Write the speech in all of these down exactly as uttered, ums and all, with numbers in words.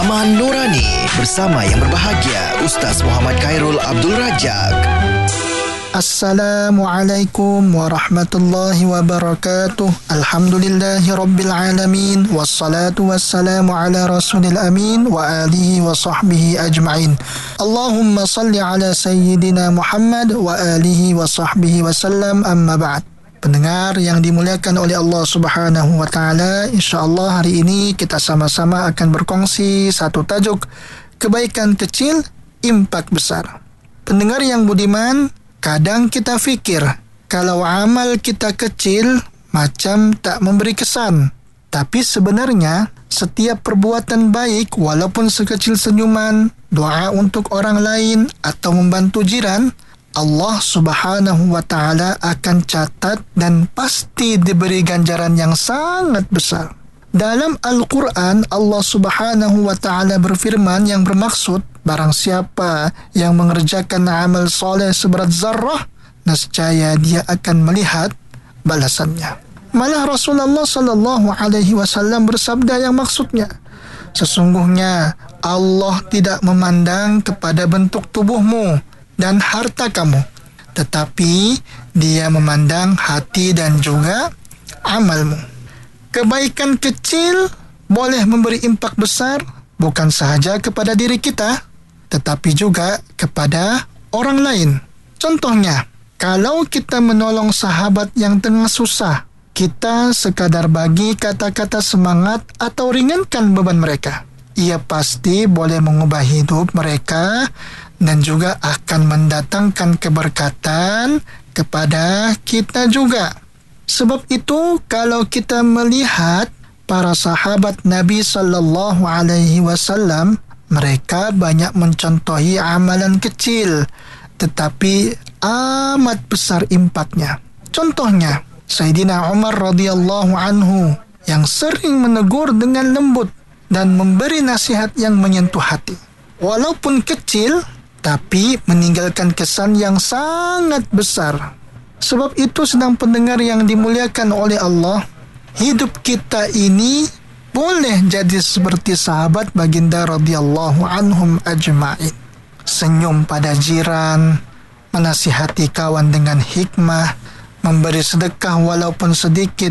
Laman Nurani bersama yang berbahagia Ustaz Muhammad Khairul Abdul Rajak. Assalamualaikum warahmatullahi wabarakatuh. Alhamdulillahi rabbil alamin. Wassalatu wassalamu ala rasulil amin wa alihi wa sahbihi ajma'in. Allahumma salli ala sayyidina Muhammad wa alihi wa sahbihi wasallam, amma ba'd. Pendengar yang dimuliakan oleh Allah Subhanahu wa taala, insya-Allah hari ini kita sama-sama akan berkongsi satu tajuk, kebaikan kecil, impak besar. Pendengar yang budiman, kadang kita fikir kalau amal kita kecil macam tak memberi kesan. Tapi sebenarnya setiap perbuatan baik, walaupun sekecil senyuman, doa untuk orang lain atau membantu jiran, Allah Subhanahu wa taala akan catat dan pasti diberi ganjaran yang sangat besar. Dalam Al-Quran, Allah Subhanahu wa taala berfirman yang bermaksud, barang siapa yang mengerjakan amal soleh seberat zarrah, nescaya dia akan melihat balasannya. Malah Rasulullah sallallahu alaihi wasallam bersabda yang maksudnya, sesungguhnya Allah tidak memandang kepada bentuk tubuhmu dan harta kamu, tetapi dia memandang hati dan juga amalmu. Kebaikan kecil boleh memberi impak besar, bukan sahaja kepada diri kita, tetapi juga kepada orang lain. Contohnya, kalau kita menolong sahabat yang tengah susah, kita sekadar bagi kata-kata semangat atau ringankan beban mereka, ia pasti boleh mengubah hidup mereka dan juga akan mendatangkan keberkatan kepada kita juga. Sebab itu, kalau kita melihat para sahabat Nabi sallallahu alaihi wasallam, mereka banyak mencontohi amalan kecil tetapi amat besar impaknya. Contohnya, Sayyidina Umar radhiyallahu anhu yang sering menegur dengan lembut dan memberi nasihat yang menyentuh hati. Walaupun kecil, tapi meninggalkan kesan yang sangat besar. Sebab itu, sedang pendengar yang dimuliakan oleh Allah, hidup kita ini boleh jadi seperti sahabat baginda radhiyallahu anhum ajma'in. Senyum pada jiran, menasihati kawan dengan hikmah, memberi sedekah walaupun sedikit,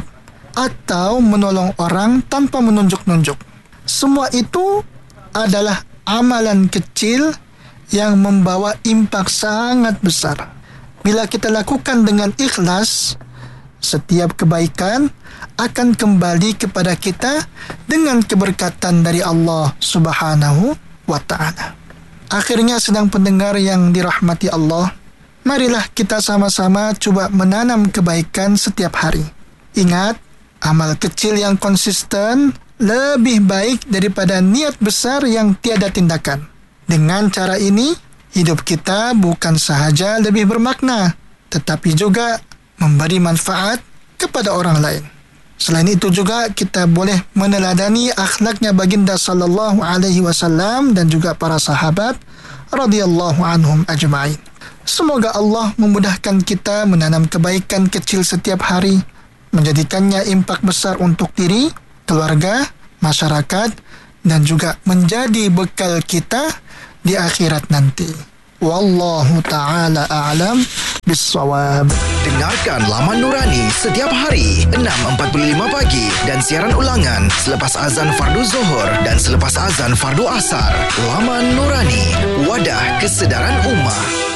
atau menolong orang tanpa menunjuk-nunjuk. Semua itu adalah amalan kecil yang membawa impak sangat besar. Bila kita lakukan dengan ikhlas, setiap kebaikan akan kembali kepada kita dengan keberkatan dari Allah Subhanahu wa ta'ala. Akhirnya, sedang pendengar yang dirahmati Allah, marilah kita sama-sama coba menanam kebaikan setiap hari. Ingat, amal kecil yang konsisten lebih baik daripada niat besar yang tiada tindakan. Dengan cara ini, hidup kita bukan sahaja lebih bermakna, tetapi juga memberi manfaat kepada orang lain. Selain itu juga, kita boleh meneladani akhlaknya baginda sallallahu alaihi wasallam dan juga para sahabat radhiyallahu anhum ajma'in. Semoga Allah memudahkan kita menanam kebaikan kecil setiap hari, menjadikannya impak besar untuk diri, keluarga, masyarakat, dan juga menjadi bekal kita di akhirat nanti. Wallahu ta'ala a'lam bissawab. Dengarkan Laman Nurani setiap hari enam empat puluh lima pagi dan siaran ulangan selepas azan fardu Zuhur dan selepas azan fardu Asar. Laman Nurani, wadah kesedaran ummah.